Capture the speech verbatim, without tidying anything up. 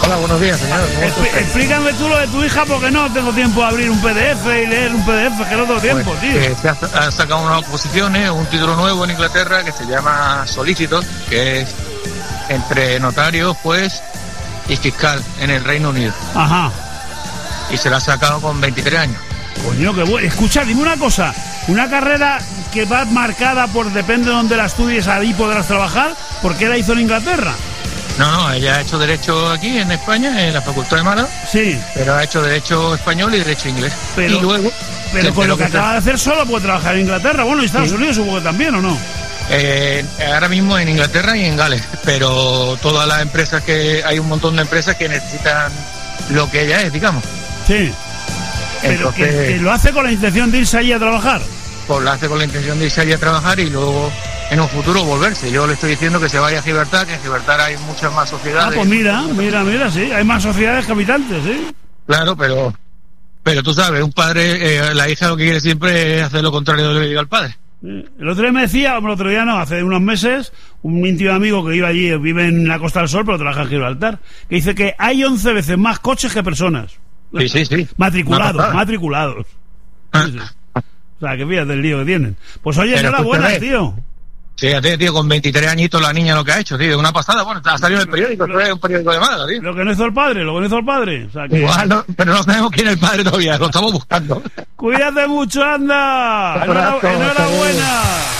Hola, buenos días, señor. Expl- explícame tú lo de tu hija, porque no tengo tiempo de abrir un P D F y leer un P D F, que no tengo tiempo, pues, tío. Eh, se ha, ha sacado unas oposiciones, un título nuevo en Inglaterra que se llama Solicitor, que es entre notario, juez y fiscal en el Reino Unido. Ajá. Y se la ha sacado con veintitrés años. Coño, qué bueno. Escucha, dime una cosa. Una carrera que va marcada por depende de donde la estudies, ahí podrás trabajar. ¿Por qué la hizo en Inglaterra? No, no, ella ha hecho Derecho aquí en España, en la Facultad de Málaga. Sí. Pero ha hecho Derecho Español y Derecho Inglés. Pero, y luego... pero con lo que está... acaba de hacer solo puede trabajar en Inglaterra. Bueno, y Estados sí. Unidos supongo que también, ¿o no? Eh, ahora mismo en Inglaterra y en Gales. Pero todas las empresas que... Hay un montón de empresas que necesitan lo que ella es, digamos. Sí. Pero Entonces, que, que lo hace con la intención de irse allí a trabajar. Pues lo hace con la intención de irse allí a trabajar y luego en un futuro volverse. Yo le estoy diciendo que se vaya a Gibraltar, que en Gibraltar hay muchas más sociedades. Ah, pues mira, mira, mira, sí. Hay más sociedades que habitantes, ¿sí? Claro, pero pero tú sabes, un padre, eh, la hija lo que quiere siempre es hacer lo contrario de lo que le diga al padre. El otro día me decía, el otro día no, hace unos meses, un íntimo amigo que vive allí, vive en la Costa del Sol, pero trabaja en Gibraltar, que dice que hay once veces más coches que personas. Sí, sí, sí. Matriculados, matriculados. Sí, sí. O sea, que fíjate el lío que tienen. Pues oye, Pero enhorabuena, escúchame. tío. Fíjate, tío, con veintitrés añitos la niña lo que ha hecho, tío, una pasada. Bueno, ha salido en el periódico, esto es un periódico de Málaga, tío. Lo que no hizo el padre, lo que no hizo el padre. O sea, que... Igual, no, pero no sabemos quién es el padre todavía, lo estamos buscando. Cuídate mucho, anda. Un abrazo, Enhorabuena.